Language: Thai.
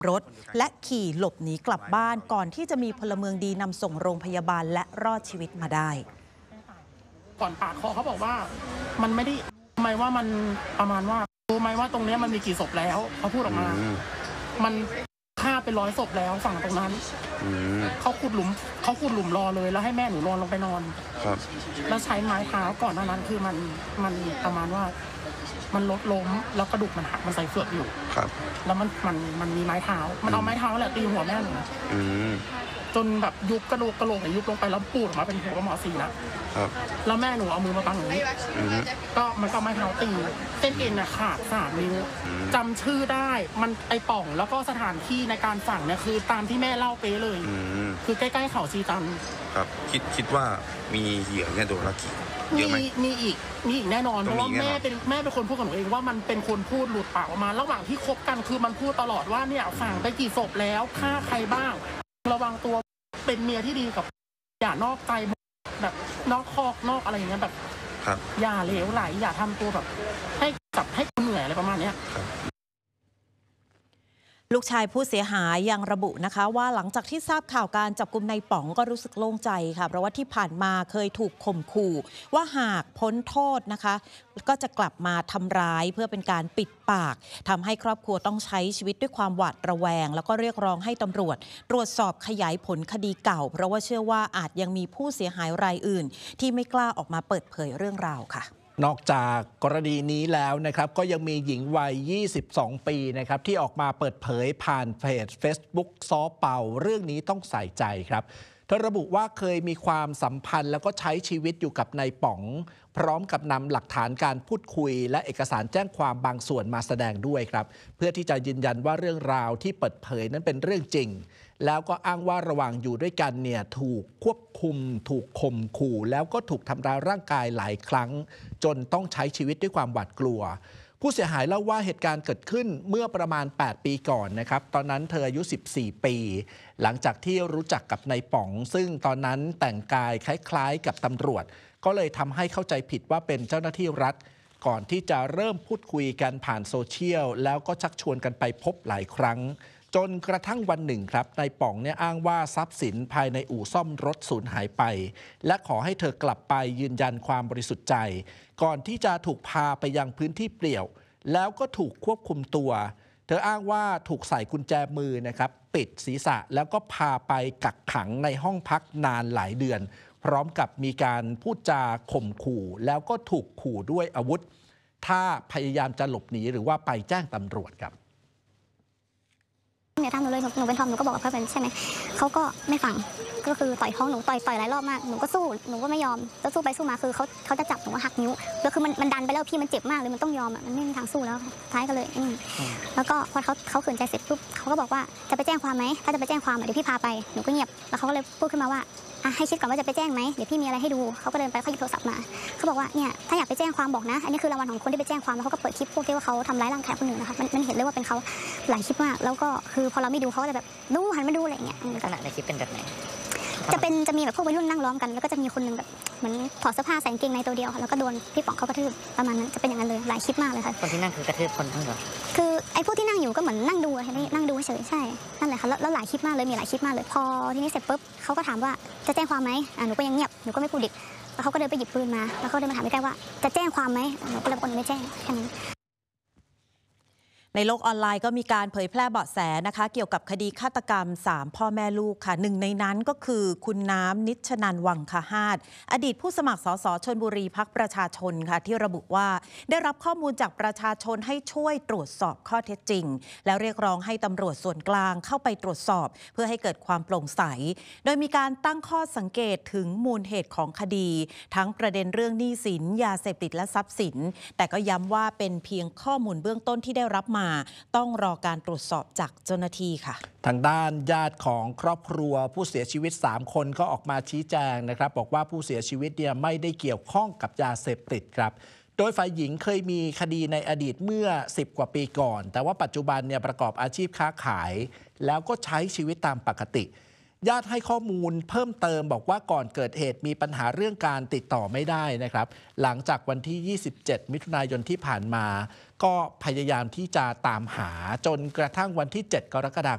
รถและขี่หลบหนีกลับบ้านก่อนที่จะมีพลเมืองดีนำส่งโรงพยาบาลและรอดชีวิตมาได้ก่อนปาดคอเขาบอกว่ามันไม่ได้หมายว่ามันประมาณว่ารู้ไหมว่าตรงนี้มันมีกี่ศพแล้วเขาพูดออกมามันฆ่าเป็น100 ศพแล้วฝั่งตรงนั้นเขาขุดหลุมรอเลยแล้วให้แม่หนูนอนลงไปนอนครับแล้วใช้ไม้เท้าก่อนหน้านั้นคือมันประมาณว่ามันลดล้มแล้วกระดูกมันหักมันใส่เฟือกอยู่ครับแล้วมันมีไม้เท้ามันเอาไม้เท้าแหละตีหัวแม่หนูจนแบบยุบกระโหลกยุบลงไปแล้วปูดออกมาเป็นหัวกระหมอสีแล้วแม่หนูเอามือมาบังอย่างนี้ก็มันก็ไม้เท้าตีเส้นเอ็นขาด3 นิ้วจำชื่อได้มันไอป่องแล้วก็สถานที่ในการฝังเนี่ยคือตามที่แม่เล่าเป๊ะเลยคือใกล้ๆเขาชีจันครับคิดว่ามีเหยื่อเนี่ยโดนละกี่มีอีกแน่นอนเพราะว่าแม่เป็นคนพูดกับหนูเองว่ามันเป็นคนพูดหลุดปากออกมาระหว่างที่คบกันคือมันพูดตลอดว่าเนี่ยฝังไปกี่ศพแล้วฆ่าใครบ้างระวังตัวเป็นเมียที่ดีกับอย่านอกใจแบบนอกคอกนอกอะไรอย่างเงี้ยแบบอย่าเหลวไหลอย่าทำตัวแบบให้คนเหนื่อยอะไรประมาณนี้ลูกชายผู้เสียหายยังระบุนะคะว่าหลังจากที่ทราบข่าวการจับกุมนายป๋องก็รู้สึกโล่งใจค่ะเพราะว่าที่ผ่านมาเคยถูกข่มขู่ว่าหากพ้นโทษนะคะก็จะกลับมาทำร้ายเพื่อเป็นการปิดปากทำให้ครอบครัวต้องใช้ชีวิตด้วยความหวาดระแวงแล้วก็เรียกร้องให้ตำรวจตรวจสอบขยายผลคดีเก่าเพราะว่าเชื่อว่าอาจยังมีผู้เสียหายรายอื่นที่ไม่กล้าออกมาเปิดเผยเรื่องราวค่ะนอกจากกรณีนี้แล้วนะครับก็ยังมีหญิงวัย22 ปีนะครับที่ออกมาเปิดเผยผ่านเพจ Facebook ซ้อเป่าเรื่องนี้ต้องใส่ใจครับเธอระบุว่าเคยมีความสัมพันธ์แล้วก็ใช้ชีวิตอยู่กับนายป๋องพร้อมกับนำหลักฐานการพูดคุยและเอกสารแจ้งความบางส่วนมาแสดงด้วยครับเพื่อที่จะยืนยันว่าเรื่องราวที่เปิดเผยนั้นเป็นเรื่องจริงแล้วก็อ้างว่าระหว่างอยู่ด้วยกันเนี่ยถูกควบคุมถูกข่มขู่แล้วก็ถูกทำร้ายร่างกายหลายครั้งจนต้องใช้ชีวิตด้วยความหวาดกลัวผู้เสียหายเล่าว่าเหตุการณ์เกิดขึ้นเมื่อประมาณ8 ปีก่อนนะครับตอนนั้นเธออายุ14 ปีหลังจากที่รู้จักกับนายป๋องซึ่งตอนนั้นแต่งกายคล้ายๆกับตำรวจก็เลยทำให้เข้าใจผิดว่าเป็นเจ้าหน้าที่รัฐก่อนที่จะเริ่มพูดคุยกันผ่านโซเชียลแล้วก็ชักชวนกันไปพบหลายครั้งจนกระทั่งวันหนึ่งครับนายป๋องเนี่ยอ้างว่าทรัพย์สินภายในอู่ซ่อมรถสูญหายไปและขอให้เธอกลับไปยืนยันความบริสุทธิ์ใจก่อนที่จะถูกพาไปยังพื้นที่เปลี่ยวแล้วก็ถูกควบคุมตัวเธออ้างว่าถูกใส่กุญแจมือนะครับปิดศีรษะแล้วก็พาไปกักขังในห้องพักนานหลายเดือนพร้อมกับมีการพูดจาข่มขู่แล้วก็ถูกขู่ด้วยอาวุธถ้าพยายามจะหลบหนีหรือว่าไปแจ้งตำรวจครับอย่าทำหนูเลยหนูเป็นทอมหนูก็บอกกับเพื่อนใช่ไหมเขาก็ไม่ฟังก็คือต่อยท้องหนูต่อยหลายรอบมากหนูก็สู้หนูก็ไม่ยอมแล้วสู้ไปสู้มาคือเขาจะจับหนูหักนิ้วแล้วคือมันดันไปแล้วพี่มันเจ็บมากเลยมันต้องยอมมันไม่มีทางสู้แล้วท้ายก็เลยแล้วก็พอเขาขืนใจเสร็จปุ๊บเขาก็บอกว่าจะไปแจ้งความไหมถ้าจะไปแจ้งความเดี๋ยวพี่พาไปหนูก็เงียบแล้วเขาก็เลยพูดขึ้นมาว่าให้คิดก่อนว่าจะไปแจ้งไหมเดี๋ยวพี่มีอะไรให้ดูเขาก็เดินไปเขาหยิบโทรศัพท์มาเขาบอกว่าเนี่ยถ้าอยากไปแจ้งความบอกนะอันนี้คือรางวัลของคนที่ไปแจ้งความแล้วเขาก็เปิดคลิปพวกที่ว่าเขาทำร้ายร่างกายคนอื่นนะคะมันเห็นเลยว่าเป็นเขาหลายคลิปมากแล้วก็คือพอเราไม่ดูเขาจะแบบดูหันมาดูอะไรอย่างเงี้ยลักษณะในคลิปเป็นแบบไหนจะมีแบบพวกวัยรุ่นนั่งล้อมกันแล้วก็จะมีคนนึงแบบเหมือนถอดเสื้อผ้าใส่กางเกงในตัวเดียวแล้วก็โดนพี่ป๋องเขากระทืบประมาณนั้นจะเป็นอย่างนั้นเลยหลายคลิปมากเลยค่ะคนที่นั่งคือกระทืบคนทั้งหมดคือไอ้พวกที่นั่งอยู่ก็เหมือนนั่งดูเฉยใช่นั่นแหละค่ะแล้วหลายคลิปมากเลยมีหลายคลิปมากเลยพอทีนี้เสร็จปุ๊บเขาก็ถามว่าจะแจ้งความไหมหนูก็ยังเงียบหนูก็ไม่พูดอีกแล้วเขาก็เดินไปหยิบปืนมาแล้วเขาเดินมาถามใกล้ๆว่าจะแจ้งความไหมหนูก็เลยบอกไม่แจ้งแค่นั้นในโลกออนไลน์ก็มีการเผยแพร่เบาะแสนะคะเกี่ยวกับคดีฆาตกรรม3 พ่อแม่ลูกค่ะหนึ่งในนั้นก็คือคุณน้ำนิชนันท์วังคหาสอดีตผู้สมัครสสชลบุรีพรรคประชาชนค่ะที่ระบุว่าได้รับข้อมูลจากประชาชนให้ช่วยตรวจสอบข้อเท็จจริงแล้วเรียกร้องให้ตำรวจส่วนกลางเข้าไปตรวจสอบเพื่อให้เกิดความโปร่งใสโดยมีการตั้งข้อสังเกตถึงมูลเหตุของคดีทั้งประเด็นเรื่องหนี้สินยาเสพติดและทรัพย์สินแต่ก็ย้ำว่าเป็นเพียงข้อมูลเบื้องต้นที่ได้รับมาต้องรอการตรวจสอบจากเจ้าหน้าที่ค่ะทางด้านญาติของครอบครัวผู้เสียชีวิต3 คนก็ออกมาชี้แจงนะครับบอกว่าผู้เสียชีวิตเนี่ยไม่ได้เกี่ยวข้องกับยาเสพติดครับโดยฝ่ายหญิงเคยมีคดีในอดีตเมื่อ10 กว่าปีก่อนแต่ว่าปัจจุบันเนี่ยประกอบอาชีพค้าขายแล้วก็ใช้ชีวิตตามปกติญาติให้ข้อมูลเพิ่มเติมบอกว่าก่อนเกิดเหตุมีปัญหาเรื่องการติดต่อไม่ได้นะครับหลังจากวันที่ 27 มิถุนายนที่ผ่านมาก็พยายามที่จะตามหาจนกระทั่งวันที่ 7 กรกฎา